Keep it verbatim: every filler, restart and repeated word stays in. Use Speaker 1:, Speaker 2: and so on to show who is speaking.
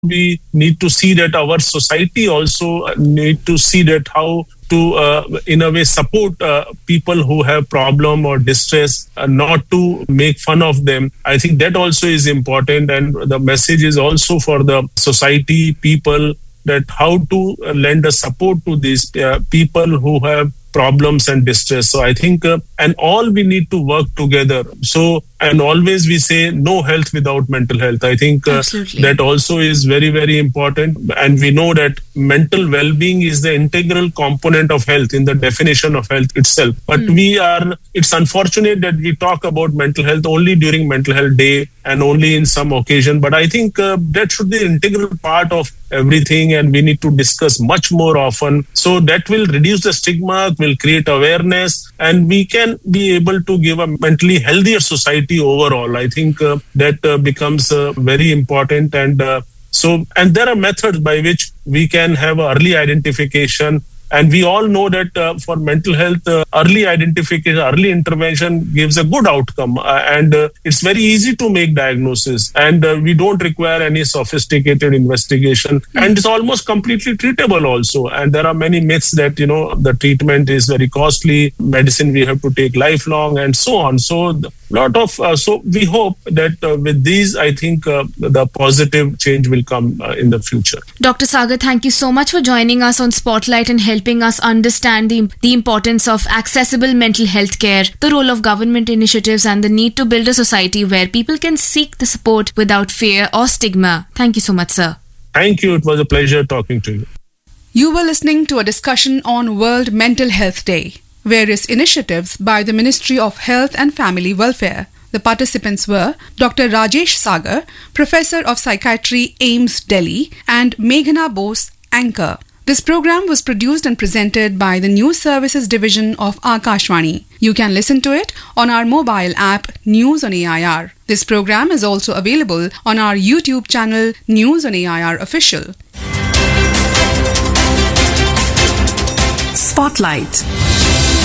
Speaker 1: we need to see that our society also need to see that how to, uh, in a way, support uh, people who have problem or distress, uh, not to make fun of them. I think that also is important. And the message is also for the society, people, that how to lend a support to these uh, people who have problems and distress. So I think, uh, and all we need to work together. So, and always we say no health without mental health. I think uh, that also is very, very important. And we know that mental well-being is the integral component of health in the definition of health itself. But mm. we are, it's unfortunate that we talk about mental health only during Mental Health Day and only in some occasion. But I think uh, that should be an integral part of everything, and we need to discuss much more often. So that will reduce the stigma, will create awareness, and we can be able to give a mentally healthier society overall. I think uh, that uh, becomes uh, very important. And uh, so, and there are methods by which we can have early identification. And we all know that uh, for mental health, uh, early identification, early intervention gives a good outcome. Uh, and uh, it's very easy to make diagnosis. And uh, we don't require any sophisticated investigation. Mm-hmm. And it's almost completely treatable also. And there are many myths that, you know, the treatment is very costly, medicine we have to take lifelong, and so on. So the, lot of, uh, so we hope that uh, with these, I think uh, the positive change will come uh, in the future.
Speaker 2: Doctor Sagar, thank you so much for joining us on Spotlight and helping us understand the, the importance of accessible mental health care, the role of government initiatives, and the need to build a society where people can seek the support without fear or stigma. Thank you so much, sir.
Speaker 1: Thank you. It was a pleasure talking to you.
Speaker 3: You were listening to a discussion on World Mental Health Day. Various initiatives by the Ministry of Health and Family Welfare. The participants were Doctor Rajesh Sagar, Professor of Psychiatry, AIIMS, Delhi, and Meghna Bose, Anchor. This program was produced and presented by the News Services Division of Akashvani. You can listen to it on our mobile app, News on A I R. This program is also available on our YouTube channel, News on A I R Official.
Speaker 4: Spotlight.